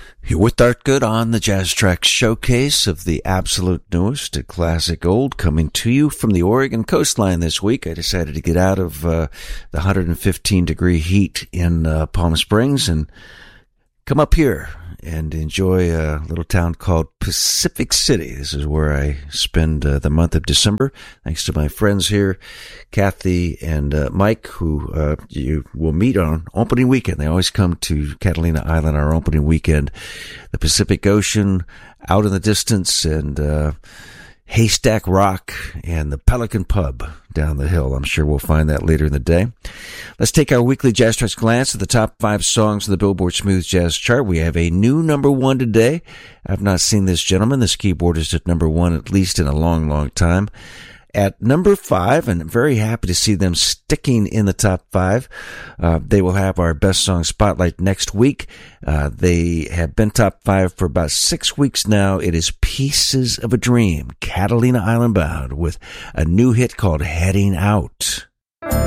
You're with Art Good on the Jazz Track Showcase of the absolute newest to classic old, coming to you from the Oregon coastline this week. I decided to get out of the 115-degree heat in Palm Springs and come up here and enjoy a little town called Pacific City. This is where I spend the month of December, thanks to my friends here, Kathy and Mike, who you will meet on opening weekend. They always come to Catalina Island our opening weekend. The Pacific Ocean out in the distance, and Haystack Rock and the Pelican Pub down the hill. I'm sure we'll find that later in the day. Let's take our weekly Jazz Tracks glance at the top 5 songs of the Billboard Smooth Jazz chart. We have a new number 1 today. I've not seen this gentleman. This keyboardist at number 1 at least in a long, long time. At number 5, and I'm very happy to see them sticking in the top 5. They will have our best song spotlight next week. They have been top 5 for about 6 weeks now. It is Pieces of a Dream, Catalina Island bound, with a new hit called Heading Out.